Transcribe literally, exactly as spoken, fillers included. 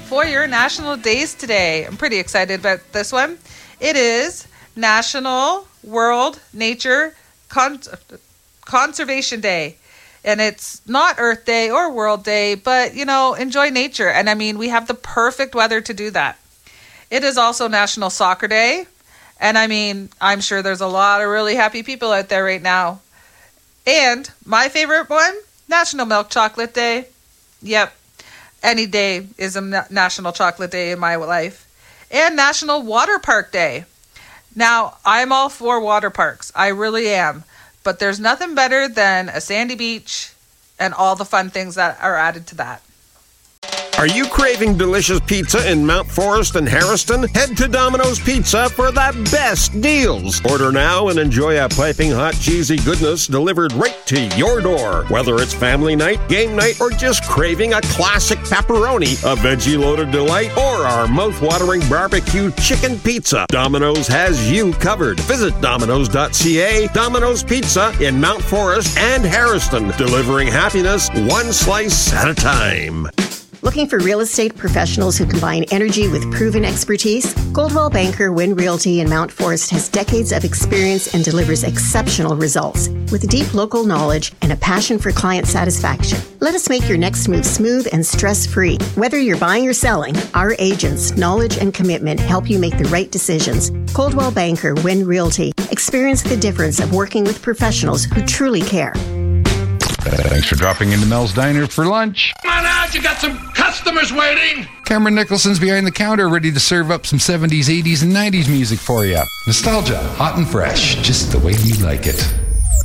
for your national days today. I'm pretty excited about this one. It is National World Nature Con- Conservation Day. And it's not Earth Day or World Day, but, you know, enjoy nature. And I mean, we have the perfect weather to do that. It is also National Soccer Day. And I mean, I'm sure there's a lot of really happy people out there right now. And my favorite one, National Milk Chocolate Day. Yep. Any day is a National Chocolate Day in my life. And National Water Park Day. Now, I'm all for water parks. I really am. But there's nothing better than a sandy beach and all the fun things that are added to that. Are you craving delicious pizza in Mount Forest and Harrison? Head to Domino's Pizza for the best deals. Order now and enjoy a piping hot cheesy goodness delivered right to your door. Whether it's family night, game night, or just craving a classic pepperoni, a veggie-loaded delight, or our mouth-watering barbecue chicken pizza, Domino's has you covered. Visit Domino's dot c a. Domino's Pizza in Mount Forest and Harrison, delivering happiness one slice at a time. Looking for real estate professionals who combine energy with proven expertise? Goldwell Banker Wynn Realty in Mount Forest has decades of experience and delivers exceptional results with deep local knowledge and a passion for client satisfaction. Let us make your next move smooth and stress-free. Whether you're buying or selling, our agents' knowledge and commitment help you make the right decisions. Coldwell Banker Wynn Realty. Experience the difference of working with professionals who truly care. Thanks for dropping into Mel's Diner for lunch. Come on out, you got some customers waiting. Cameron Nicholson's behind the counter, ready to serve up some seventies, eighties, and nineties music for you. Nostalgia, hot and fresh, just the way you like it.